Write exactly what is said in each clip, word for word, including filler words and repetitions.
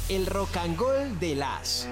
El Rock and Roll de las.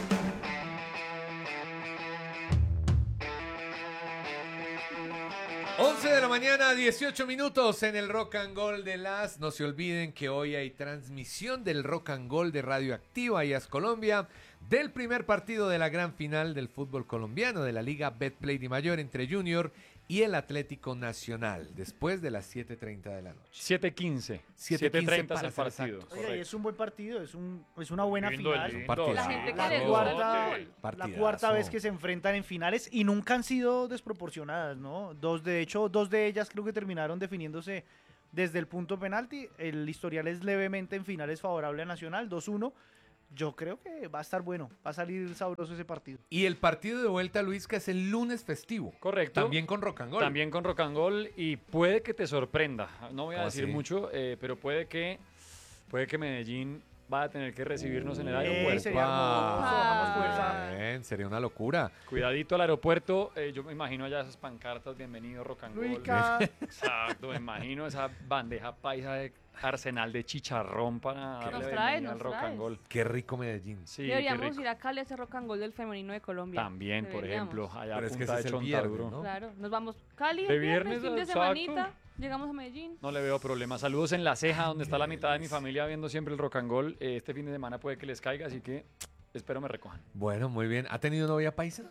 once de la mañana, dieciocho minutos en el Rock and Roll de las. No se olviden que hoy hay transmisión del Rock and Roll de Radioactiva y As Colombia del primer partido de la gran final del fútbol colombiano de la Liga Betplay de Mayor entre Junior y el Atlético Nacional, después de las siete treinta de la noche. siete quince. siete treinta es para el ser partido. exactos. Oiga, y es un buen partido, es, un, es una buena Lindo, final. lindo. Partidazo. La gente que La le cuarta, gusta. la Partidazo. cuarta vez que se enfrentan en finales y nunca han sido desproporcionadas, ¿no? Dos, de hecho, dos de ellas creo que terminaron definiéndose desde el punto penalti. El historial es levemente en finales favorable a Nacional, dos uno. Yo creo que va a estar bueno, va a salir sabroso ese partido. Y el partido de vuelta, Luis, que es el lunes festivo. Correcto. También con Rock and Roll. También con Rock and Roll y puede que te sorprenda. No voy a ¿Cómo decir así? mucho, eh, pero puede que puede que Medellín va a tener que recibirnos en el Eh, aeropuerto. sería hermoso, bajamos fuerza. Bien, sería una locura. Cuidadito al aeropuerto. eh, yo me imagino allá esas pancartas, bienvenido Rock and Roll. Luica. Exacto, me imagino esa bandeja paisa de arsenal de chicharrón para darle Nos bienvenida trae, al nos Rock and traes. Roll. Qué rico Medellín. Sí, qué Deberíamos rico. ir a Cali a hacer rock and roll del femenino de Colombia. También, por Deberíamos. ejemplo, allá Pero a es que punta ese de es el viernes, Chontaduro. ¿no? Claro, nos vamos Cali De el viernes, viernes, fin de exacto. semanita, llegamos a Medellín. No le veo problema. Saludos en La Ceja, donde está la mitad de mi familia viendo siempre el Rock and Roll. Eh, Este fin de semana puede que les caiga, así que espero me recojan. Bueno, muy bien. ¿Ha tenido novia paisa?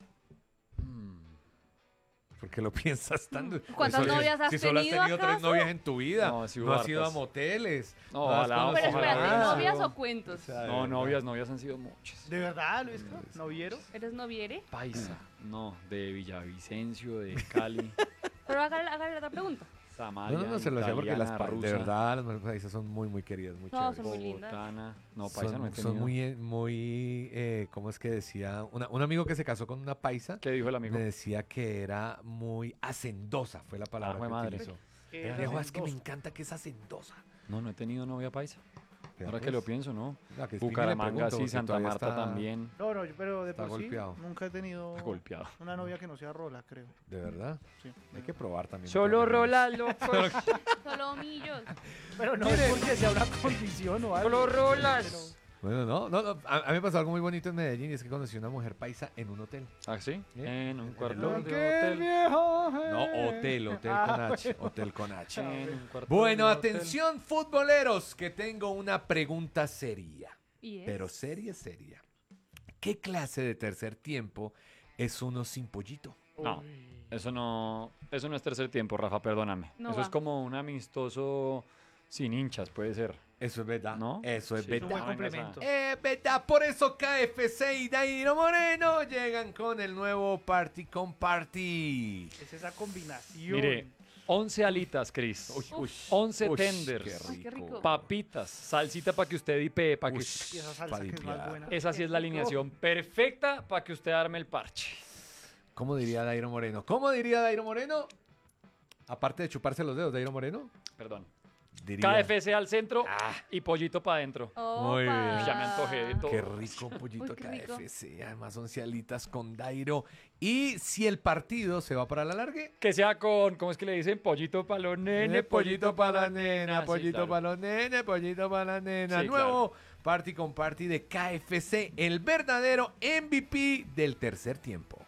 ¿Por qué lo piensas tanto? ¿Cuántas Pues, novias has si solo has tenido, tenido tres acaso? novias en tu vida. No, sí hubo no has ido a hartas. moteles. No, has ojalá, conocido Pero ojalá. espérate, nada. ¿novias o cuentos? sea, No, de novias, verdad. novias han sido muchas. ¿De verdad, Luis? ¿No vieron? ¿Eres noviere? Paisa, no, de Villavicencio, de Cali, Pero hágale, hágale otra pregunta. Samaria, No, no, no se lo decía porque las italiana, pa- de rusa, verdad las mujeres paisas son muy, muy queridas, muy No, chéveres. son muy lindas. bogotana. No, paisa Son, no he son tenido. muy, eh, muy eh, ¿cómo es que decía? Una- un amigo que se casó con una paisa ¿Qué dijo el amigo? me decía que era muy hacendosa, fue la palabra Ah, jue que madre. utilizó. Que Me es dijo, es que me hacendosa. encanta que es hacendosa. No, no he tenido novia paisa. Vea, Ahora que pues. lo pienso, ¿no? No, que es que le Bucaramanga pregunto, sí, porque Santa todavía Marta está- también. No, no, pero de Está por sí golpeado. nunca he tenido Golpeado. una novia que no sea rola, creo. ¿De verdad? Sí. Hay que probar también. Solo Pero- rola, locos. Solo millos. Pero no es porque sea una condición o algo. Solo rolas. Bueno, no, no, no, a, a mí me pasó algo muy bonito en Medellín y es que conocí una mujer paisa en un hotel. ¿Ah, sí? ¿Sí? En un cuarto Pero de ¡Qué hotel. viejo! No, hotel, hotel Ah, con H, hotel con H. En un cuarto Bueno, de hotel. atención futboleros, que tengo una pregunta seria, ¿Y es? pero seria, seria. ¿Qué clase de tercer tiempo es uno sin pollito? No, eso no, eso no es tercer tiempo, Rafa, perdóname. No eso va. es como un amistoso sin hinchas, puede ser. Eso es verdad, ¿No? Eso es Sí, Es un verdad. buen venga, esa- complemento. Es verdad, por eso K F C y Dairo Moreno llegan con el nuevo Party con Party. Es esa combinación. Mire, once alitas, Cris. once Uy, tenders. qué Ay, qué rico. Papitas, salsita para que usted dipee, para que... Uy, Y esa salsa pa' que es limpiar. más buena. Esa sí es la alineación perfecta para que usted arme el parche. ¿Cómo diría Dairo Moreno? ¿Cómo diría Dairo Moreno? Aparte de chuparse los dedos, Dairo Moreno. Perdón. Diría, K F C al centro Ah. y pollito para adentro. Muy bien. Opa. Ya me antojé de todo. Qué rico pollito Uy, qué rico. K F C. Además son cialitas con Dairo. Y si el partido se va para la largue, Que sea con, ¿cómo es que le dicen? Pollito para los nenes, nene, pollito para la nena, Sí, pollito claro. para los nenes, pollito para la nena. Sí, Nuevo Party con Party de K F C, el verdadero M V P del tercer tiempo.